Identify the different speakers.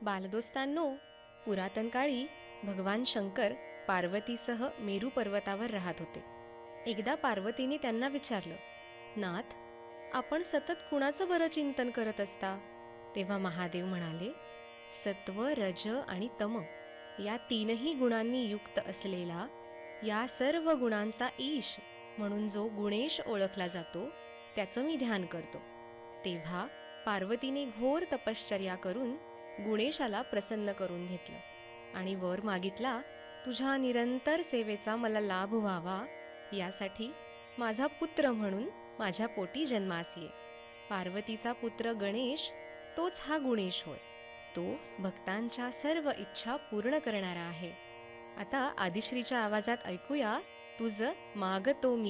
Speaker 1: बालदोस्तांनो, पुरातन काळी भगवान शंकर पार्वतीसह मेरू पर्वतावर राहत होते. एकदा पार्वतीने त्यांना विचारलं, नाथ, आपण सतत कुणाचं बरं चिंतन करत असता? तेव्हा महादेव म्हणाले, सत्व, रज आणि तम या तीनही गुणांनी युक्त असलेला, या सर्व गुणांचा ईश म्हणून जो गुणेश ओळखला जातो त्याचं मी ध्यान करतो. तेव्हा पार्वतीने घोर तपश्चर्या करून गुणेशाला प्रसन्न करून घेतलं आणि वर मागितला, तुझ्या निरंतर सेवेचा मला लाभ व्हावा यासाठी माझा पुत्र म्हणून माझ्या पोटी जन्मास ये. पार्वतीचा पुत्र गणेश तोच हा गुणेश होय. तो भक्तांच्या सर्व इच्छा पूर्ण करणारा आहे. आता आदिश्रीच्या आवाजात ऐकूया, तुझं मागतो मी